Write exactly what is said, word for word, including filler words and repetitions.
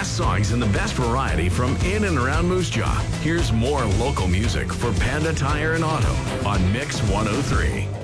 best songs and the best variety from in and around Moose Jaw. Here's more local music for Panda Tire and Auto on Mix one oh three.